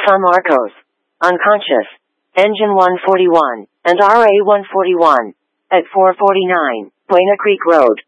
Alpha Marcos. Unconscious. Engine 141, and RA 141. At 449, Buena Creek Road.